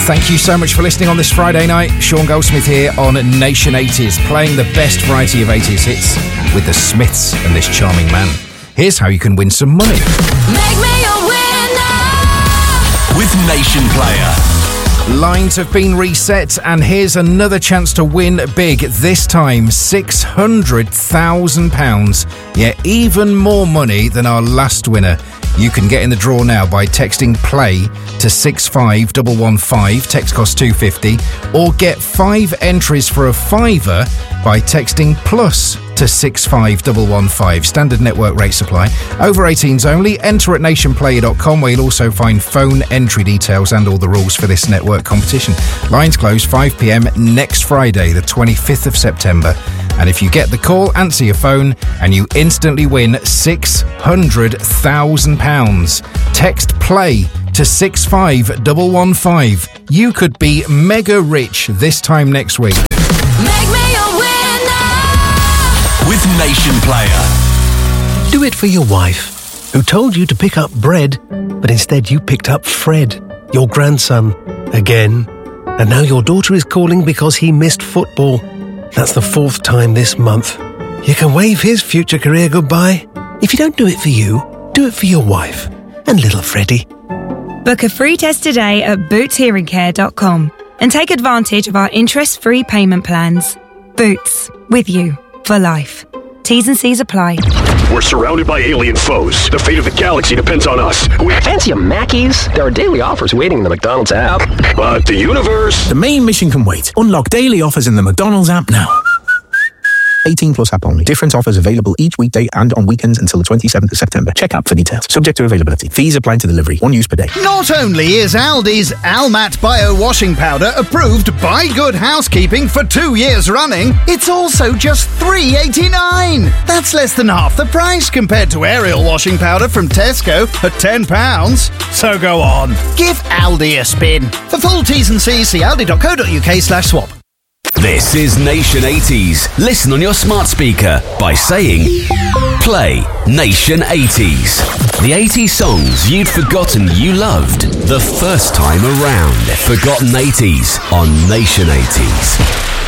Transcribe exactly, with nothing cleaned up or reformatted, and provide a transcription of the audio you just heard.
Thank you so much for listening on this Friday night. Sean Goldsmith here on Nation eighties, playing the best variety of eighties hits with the Smiths and this charming man. Here's how you can win some money. Make me a winner with Nation Player. Lines have been reset, and here's another chance to win big. This time, six hundred thousand pounds. Yeah, even more money than our last winner. You can get in the draw now by texting PLAY to six five one one five, text cost two pounds fifty, or get five entries for a fiver by texting PLUS to six five one one five. Standard network rate supply. Over eighteens only. Enter at nation player dot com, where you'll also find phone entry details and all the rules for this network competition. Lines close five p.m. next Friday, the twenty-fifth of September. And if you get the call, answer your phone and you instantly win six hundred thousand pounds. Text PLAY to six five one one five. You could be mega rich this time next week. Make me a winner with Nation Player. Do it for your wife, who told you to pick up bread, but instead you picked up Fred, your grandson, again. And now your daughter is calling because he missed football. That's the fourth time this month. You can wave his future career goodbye. If you don't do it for you, do it for your wife and little Freddie. Book a free test today at boots hearing care dot com and take advantage of our interest-free payment plans. Boots, with you for life. T's and C's apply. We're surrounded by alien foes. The fate of the galaxy depends on us. We fancy a Mackey's? There are daily offers waiting in the McDonald's app. But the universe... The main mission can wait. Unlock daily offers in the McDonald's app now. eighteen plus app only. Different offers available each weekday and on weekends until the twenty-seventh of September. Check app for details. Subject to availability. Fees apply to delivery. One use per day. Not only is Aldi's Almat Bio Washing Powder approved by Good Housekeeping for two years running, it's also just three pounds eighty-nine. That's less than half the price compared to Ariel Washing Powder from Tesco at ten pounds. So go on, give Aldi a spin. For full T's and C's, see aldi dot co dot uk slash swap. This is Nation eighties. Listen on your smart speaker by saying Play Nation eighties. The eighties songs you'd forgotten you loved the first time around. Forgotten eighties on Nation eighties.